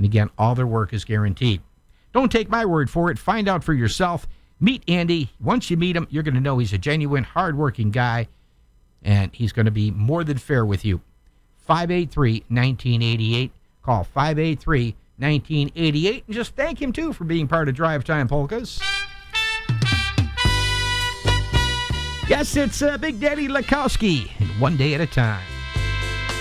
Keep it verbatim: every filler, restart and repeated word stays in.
And again, all their work is guaranteed. Don't take my word for it. Find out for yourself. Meet Andy. Once you meet him, you're going to know he's a genuine, hardworking guy, and he's going to be more than fair with you. five eight three, one nine eight eight. Call five eight three, one nine eight eight, and just thank him, too, for being part of Drive Time Polkas. Yes, it's uh, Big Daddy Lakowski, and One Day at a Time.